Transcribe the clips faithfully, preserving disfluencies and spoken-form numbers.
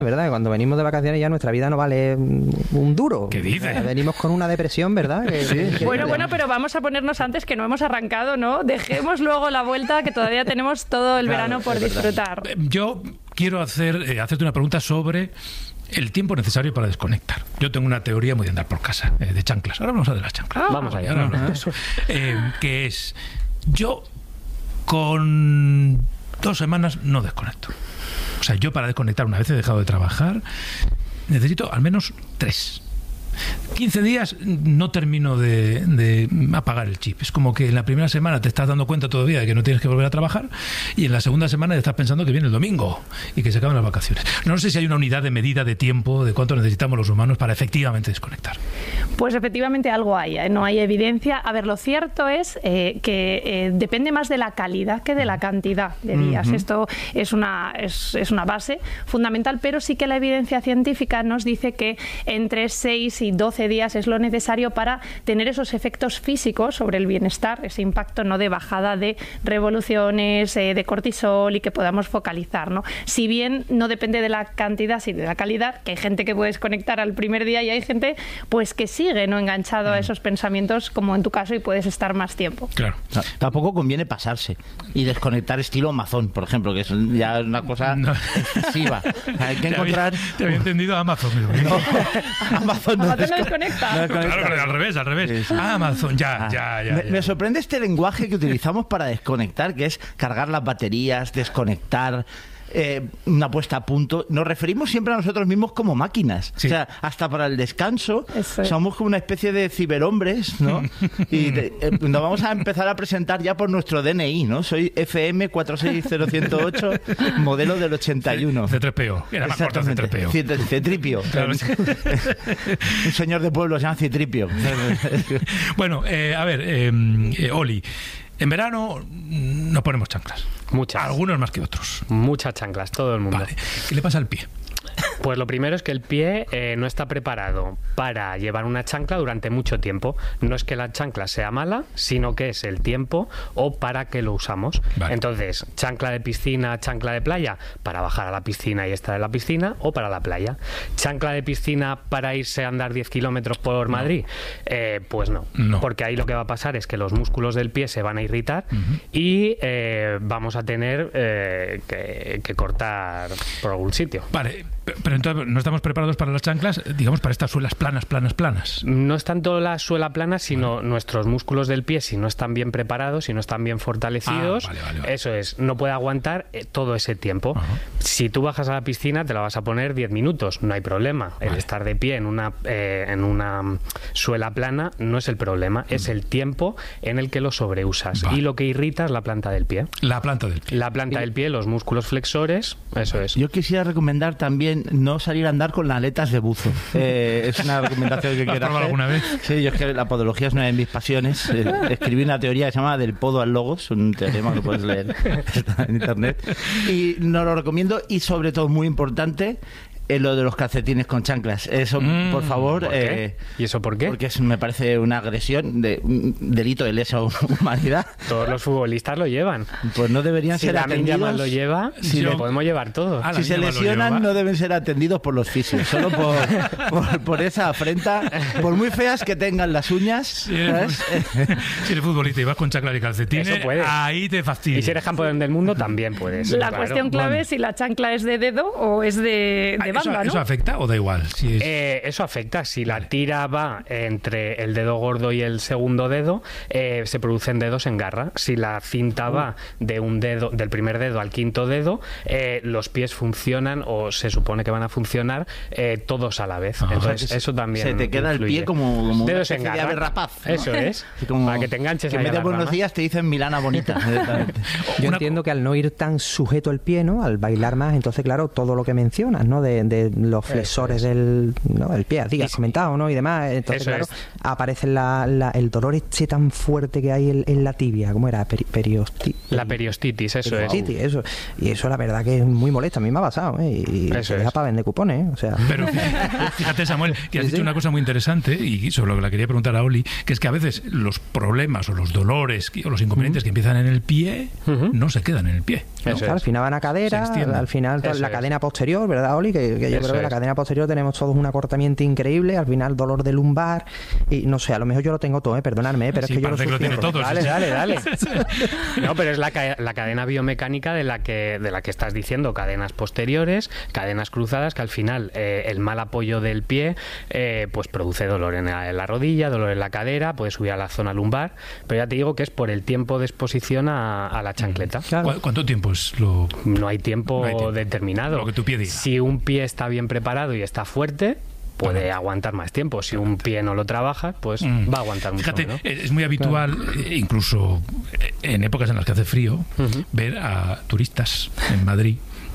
¿verdad? Cuando venimos de vacaciones ya nuestra vida no vale un duro. ¿Qué dices? Venimos con una depresión, ¿verdad? Que, Sí. que, Bueno, bueno, pero vamos a ponernos antes, que no hemos arrancado, ¿no? Dejemos luego la vuelta, que todavía tenemos todo el Claro, verano por disfrutar. Yo quiero hacer eh, hacerte una pregunta sobre el tiempo necesario para desconectar. Yo tengo una teoría muy de andar por casa, eh, de chanclas. Ahora vamos a de las chanclas. Ah. Vamos allá. Ahora hablamos de eso. Eh, que es, yo con dos semanas no desconecto. O sea, yo para desconectar, una vez he dejado de trabajar, necesito al menos tres. quince días no termino de, de apagar el chip. Es como que en la primera semana te estás dando cuenta todavía de que no tienes que volver a trabajar, y en la segunda semana estás pensando que viene el domingo y que se acaban las vacaciones. No sé si hay una unidad de medida de tiempo de cuánto necesitamos los humanos para efectivamente desconectar. Pues efectivamente algo hay, ¿eh? No hay evidencia. A ver, lo cierto es eh, que eh, depende más de la calidad que de la cantidad de días. Uh-huh. Esto es una, es, es una base fundamental, pero sí que la evidencia científica nos dice que entre seis y doce días es lo necesario para tener esos efectos físicos sobre el bienestar, ese impacto no de bajada de revoluciones, eh, de cortisol, y que podamos focalizar, ¿no? Si bien no depende de la cantidad, sino de la calidad, que hay gente que puede desconectar al primer día y hay gente pues que sigue no enganchado a esos pensamientos, como en tu caso, y puedes estar más tiempo. Claro. No, tampoco conviene pasarse y desconectar estilo Amazon, por ejemplo, que es ya una cosa no. excesiva. Hay que Te encontrar... había, te había entendido Amazon. No, Amazon no, Amazon no desco- desconecta. no desconecta. Claro, pero al revés, al revés. Sí, sí. Ah, Amazon, ya, Ah, ya, ya, me, ya. me sorprende este lenguaje que utilizamos para desconectar, que es cargar las baterías, desconectar, eh, una puesta a punto. Nos referimos siempre a nosotros mismos como máquinas. Sí. O sea, hasta para el descanso Eso es. somos como una especie de ciberhombres, ¿no? Y de- eh, nos vamos a empezar a presentar ya por nuestro D N I, ¿no? Soy F M cuatro seis cero uno cero ocho, modelo del ochenta y uno. C tres P O. Era más corto C tres P O. Exactamente. Citripio. Claro. Un señor de pueblo se llama Citripio. Bueno, eh, a ver, eh, eh, Oli, en verano mm, nos ponemos chanclas. Muchas. Algunos más que otros. Muchas chanclas, todo el mundo. Vale. ¿Qué le pasa al pie? Pues lo primero es que el pie eh, no está preparado para llevar una chancla durante mucho tiempo. No es que la chancla sea mala, sino que es el tiempo o para qué lo usamos. Vale. Entonces, chancla de piscina, chancla de playa, para bajar a la piscina y estar en la piscina, o para la playa. Chancla de piscina para irse a andar diez kilómetros por Madrid, eh, pues no. No. Porque ahí lo que va a pasar es que los músculos del pie se van a irritar Uh-huh. y eh, vamos a tener eh, que, que cortar por algún sitio. Vale, pero entonces no estamos preparados para las chanclas, digamos, para estas suelas planas, planas, planas. No es tanto la suela plana, sino vale. nuestros músculos del pie, si no están bien preparados, si no están bien fortalecidos, ah, vale, vale, vale. eso es, no puede aguantar eh, todo ese tiempo. Uh-huh. Si tú bajas a la piscina, te la vas a poner diez minutos, no hay problema. Vale. El estar de pie en una, eh, en una suela plana no es el problema, uh-huh. es el tiempo en el que lo sobreusas. Vale. Y lo que irrita es la planta del pie. La planta del pie. La planta y... del pie, los músculos flexores, eso vale. es. Yo quisiera recomendar también no salir a andar con las aletas de buzo. Eh, es una recomendación que quiero hacer. ¿Alguna vez? Sí, yo es que la podología es una de mis pasiones. Eh, escribí una teoría que se llama del podo al logos, un teorema que puedes leer en internet. Y no lo recomiendo, y sobre todo, muy importante, es lo de los calcetines con chanclas. Eso, mm, por favor. ¿Por eh, ¿Y eso por qué? Porque es, me parece una agresión, de un delito de lesa humanidad. Todos los futbolistas lo llevan. Pues no deberían si ser la atendidos. Si lo lleva, si lo le, podemos llevar todos. Ah, si se lesionan, no deben ser atendidos por los fisios, solo por, por, por esa afrenta, por muy feas que tengan las uñas. Si eres, si eres futbolista y vas con chanclas y calcetines, eso puedes. Ahí te fastidia. Y si eres campeón del mundo, también puedes. La claro. cuestión clave bueno. es si la chancla es de dedo o es de, de bamba, ¿Eso, ¿no? ¿Eso afecta o da igual? Si es... eh, eso afecta. Si vale. la tira va entre el dedo gordo y el segundo dedo, eh, se producen dedos en garra. Si la cinta uh. va de un dedo, del primer dedo al quinto dedo, eh, los pies funcionan, o se supone que van a funcionar eh, todos a la vez. Ajá. Entonces, O sea, eso también se te queda influye. el pie como, como dedos una en especie garra. de ave rapaz, ¿no? Eso es. Como, para que te enganches que en ahí vez a de las buenos ramas. días te dicen Milana bonita. Yo Una... entiendo que al no ir tan sujeto el pie, ¿no? Al bailar más, entonces, claro, todo lo que mencionas, ¿no? De, de los flexores del, ¿no? del pie, así que has comentado, ¿no? Y demás. Entonces, Eso claro, es. aparece la, la, el dolor este tan fuerte que hay en, en la tibia. ¿Cómo era? Peri, periosti, la periostitis, eso periostitis, es. eso. Y eso, la verdad, que es muy molesto. A mí me ha pasado, ¿eh? Y eso se deja es. para vender cupones, ¿eh? O sea... Pero fíjate, Samuel, que has sí, dicho sí. una cosa muy interesante, y sobre lo que la quería preguntar a Oli, que es que a veces los problemas o los dolores o los inconvenientes uh-huh. que empiezan en el pie uh-huh. no se quedan en el pie. ¿no? O sea, al final van a cadera, al, al final Eso la es. cadena posterior, ¿verdad, Oli? Que, que, que yo Eso creo que es. la cadena posterior tenemos todos un acortamiento increíble, al final dolor de lumbar, y no sé, a lo mejor yo lo tengo todo, ¿eh? Perdonadme, ¿eh? pero Sí, es que yo lo parece que lo tiene sufro. todo. Dale, sí, sí. dale, dale. No, pero es la, ca- la cadena biomecánica de la que de la que estás diciendo, cadenas posteriores, cadenas cruzadas, que al final eh, el mal apoyo del pie eh, pues produce dolor en la, en la rodilla, dolor en la cadera, puede subir a la zona lumbar, pero ya te digo que es por el tiempo de exposición a, a la chancleta. Claro. ¿Cu- ¿Cuánto tiempo es lo...? No hay tiempo, No hay tiempo. determinado. Lo que tu pie diga. Si un pie está bien preparado y está fuerte, puede Bueno. aguantar más tiempo. Si un pie no lo trabaja, pues Mm. va a aguantar mucho Fíjate, menos. es muy habitual, eh, incluso eh, en épocas en las que hace frío, Ujú. ver a turistas en Madrid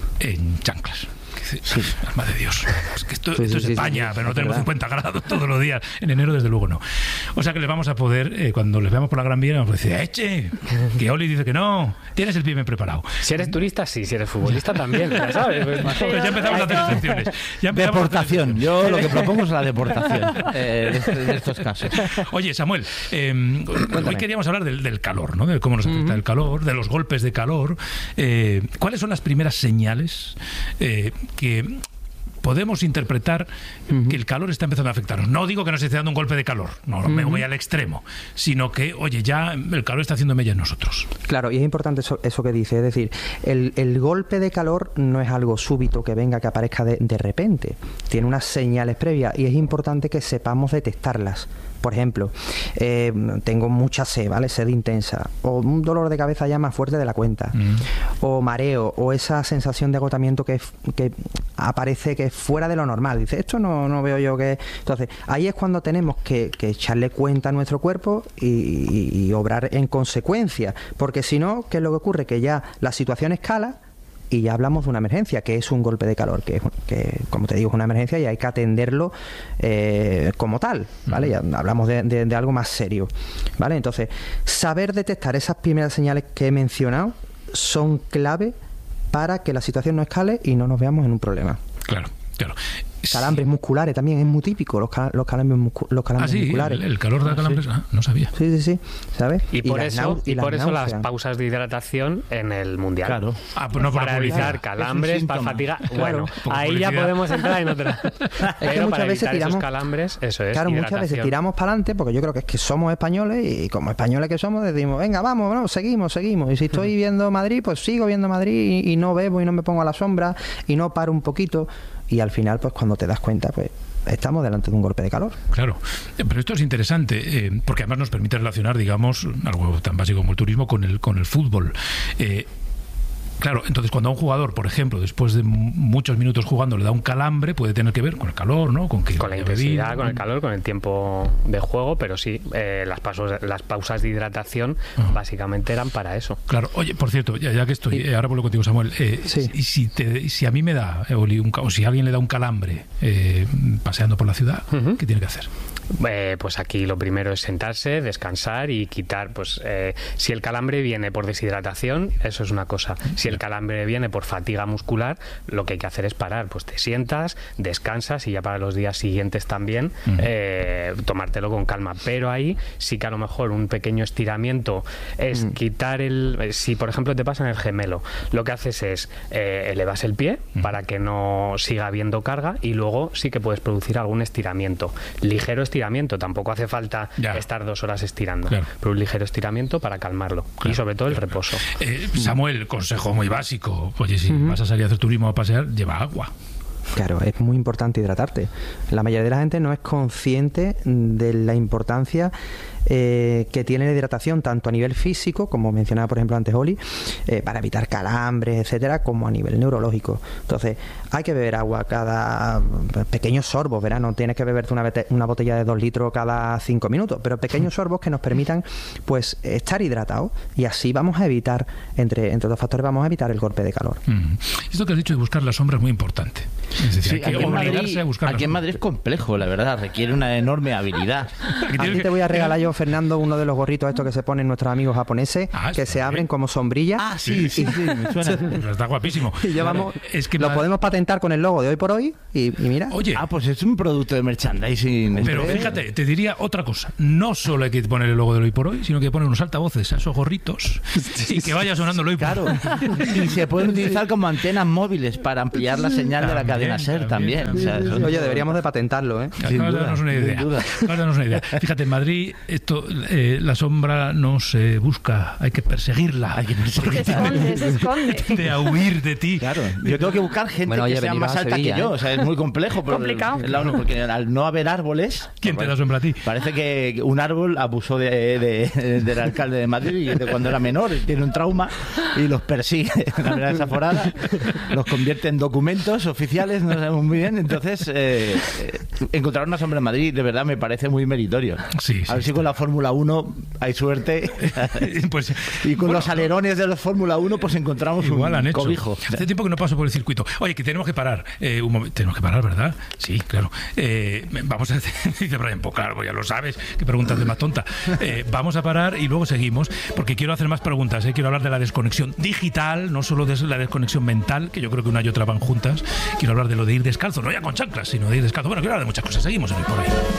en chanclas. Que dice, alma de Dios, es que esto, Sí, esto sí, es sí, España, sí, pero no es tenemos verdad. cincuenta grados todos los días. En enero, desde luego, no. O sea que les vamos a poder, eh, cuando les veamos por la Gran Vía, vamos a decir, ¡eche! Que Oli dice que no, tienes el pie bien preparado. Si eres turista, sí. Si eres futbolista, también. Ya sabes. Pues, Pues ya empezamos a hacer excepciones. Ya empezamos a hacer Deportación. excepciones. Yo lo que propongo es la deportación eh, de, de estos casos. Oye, Samuel, eh, hoy queríamos hablar del, del calor, ¿no? De cómo nos afecta el calor, de los golpes de calor. Eh, ¿Cuáles son las primeras señales eh, que podemos interpretar que el calor está empezando a afectarnos? No digo que nos esté dando un golpe de calor, no me voy al extremo, sino que, oye, ya el calor está haciendo mella en nosotros. Claro, y es importante eso, eso que dice, es decir, el, el golpe de calor no es algo súbito que venga, que aparezca de, de repente, tiene unas señales previas y es importante que sepamos detectarlas. Por ejemplo, eh, tengo mucha sed, ¿vale? Sed intensa, o un dolor de cabeza ya más fuerte de la cuenta, Mm. o mareo, o esa sensación de agotamiento que, que aparece que es fuera de lo normal. Dice, esto no, no veo yo que... Entonces, ahí es cuando tenemos que, que echarle cuenta a nuestro cuerpo y, y- y obrar en consecuencia, porque si no, ¿qué es lo que ocurre? Que ya la situación escala y ya hablamos de una emergencia, que es un golpe de calor, que, es, que como te digo, es una emergencia y hay que atenderlo eh, como tal, ¿vale? Ya hablamos de, de- de algo más serio, ¿vale? Entonces, saber detectar esas primeras señales que he mencionado son clave para que la situación no escale y no nos veamos en un problema. Claro, claro. Calambres musculares también es muy típico, los, cal- los calambres, muscu- los Ah, calambres sí, musculares. el, el calor da calambres. Ah, no sabía. Sí, sí, sí, ¿sabes? Y por las eso, nau- y las por eso las náuseas. pausas de hidratación en el mundial. Claro. Ah, pues no por la Para publicidad. evitar calambres, Es un para síntoma. fatiga. Claro. Bueno, Poco ahí ya publicidad. podemos entrar en otra. Pero muchas para veces evitar esos tiramos- calambres, eso es. Claro, muchas veces hidratación. tiramos para adelante porque yo creo que es que somos españoles y como españoles que somos decimos, venga, vamos, no, seguimos, seguimos. Y si estoy viendo Madrid, pues sigo viendo Madrid y, y no bebo y no me pongo a la sombra y no paro un poquito. Y al final, pues cuando te das cuenta, pues estamos delante de un golpe de calor. Claro, Eh, pero esto es interesante eh, porque además nos permite relacionar, digamos, algo tan básico como el turismo con el con el fútbol. Eh, Claro, entonces cuando a un jugador, por ejemplo, después de m- muchos minutos jugando le da un calambre, puede tener que ver con el calor, ¿no? Con, que Con la haya intensidad, bebido. con el calor, con el tiempo de juego, pero sí, eh, las, pasos, las pausas de hidratación Ajá. básicamente eran para eso. Claro, oye, por cierto, ya, ya que estoy, eh, ahora vuelvo contigo, Samuel. Eh, Sí. y si, te- si a mí me da, eh, Oli, un ca- o si a alguien le da un calambre eh, paseando por la ciudad, Ujú. ¿qué tiene que hacer? Eh, pues aquí lo primero es sentarse, descansar y quitar, pues eh, si el calambre viene por deshidratación, eso es una cosa. Si el calambre viene por fatiga muscular, lo que hay que hacer es parar, pues te sientas, descansas y ya para los días siguientes también Ujú. eh, tomártelo con calma. Pero ahí sí que a lo mejor un pequeño estiramiento es Mm. quitar el... eh, Si por ejemplo te pasa en el gemelo, lo que haces es eh, elevas el pie Ujú. para que no siga habiendo carga y luego sí que puedes producir algún estiramiento. Ligero estiramiento, tampoco hace falta Ya. estar dos horas estirando, Claro. pero un ligero estiramiento para calmarlo. Claro, Y sobre todo el claro, reposo. Eh, Samuel, consejo muy básico. Oye, si vas a salir a hacer turismo o a pasear, lleva agua. Claro, es muy importante hidratarte. La mayoría de la gente no es consciente de la importancia eh, que tiene la hidratación, tanto a nivel físico, como mencionaba por ejemplo antes Oli, eh, para evitar calambres, etcétera, como a nivel neurológico. Entonces, hay que beber agua cada pequeños sorbos, ¿verdad? No tienes que beberte una, bete- una botella de dos litros cada cinco minutos, pero pequeños sorbos que nos permitan pues estar hidratados y así vamos a evitar, entre, entre otros factores, vamos a evitar el golpe de calor. Mm. Esto que has dicho de buscar la sombra es muy importante. Es decir, Sí, hay que aquí en obligarse Madrid, a buscar la aquí en sombra. Madrid es complejo, la verdad, requiere una enorme habilidad. Aquí Aquí tienes te que- voy a regalar yo, Fernando, uno de los gorritos estos que se ponen nuestros amigos japoneses, Ah, que está se bien. abren como sombrilla. Ah, sí, sí, sí, me suena. Pero está guapísimo. Y llevamos, Es que lo ma- podemos patentar con el logo de hoy por hoy y, y mira. Oye, Ah, pues es un producto de merchandising. pero fíjate, te diría otra cosa. No solo hay que poner el logo del hoy por hoy, sino que poner unos altavoces a esos gorritos y que vaya sonando el hoy por Claro. hoy. Y se pueden utilizar como antenas móviles para ampliar la señal de la También, cadena también, SER también, también. O sea, también. son- Oye, deberíamos de patentarlo, ¿eh? Sin Acabas de duda, darnos una sin idea. duda. Acabas de darnos una idea. Fíjate, en Madrid esto, eh, la sombra no se busca, hay que perseguirla. Hay que Se esconde, se esconde. de a huir de ti. Claro, yo tengo que buscar gente Bueno, oye, que sea venid más a alta Sevilla, que yo. ¿eh? O sea, es muy complejo. por- Complicado. el lado, porque al no haber árboles... ¿Quién te da sombra a ti? Parece que un árbol abusó de, de- del alcalde de Madrid de cuando era menor, y tiene un trauma y los persigue de una manera desaforada, los convierte en documentos oficiales, no sabemos muy bien. Entonces, eh, eh, encontrar una sombra en Madrid de verdad me parece muy meritorio. Sí, A ver sí. si con la Fórmula uno hay suerte. Pues, Y con bueno, los alerones de la Fórmula uno pues encontramos igual un han hecho. cobijo. Hace tiempo que no paso por el circuito. Oye, que tenemos que parar. Eh, un momento. Tenemos que parar, ¿verdad? Sí, claro. Eh, vamos a hacer... Dice Brian, pues claro, pues ya lo sabes. Qué preguntas de más tonta. Eh, vamos a parar y luego seguimos, porque quiero hacer más preguntas. ¿eh? Quiero hablar de la desconexión digital, no solo de la desconexión mental, que yo creo que una y otra van juntas. Quiero hablar de lo de ir descalzo, no ya con chanclas, sino de ir descalzo. Bueno, quiero hablar de muchas cosas. Seguimos en el Por Ahí.